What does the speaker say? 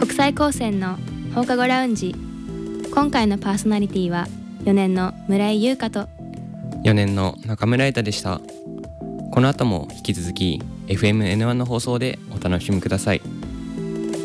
国際高専の放課後ラウンジ。今回のパーソナリティは4年の村井優香と 4年の中村瑛太でした。この後も引き続き FMN1 の放送でお楽しみください。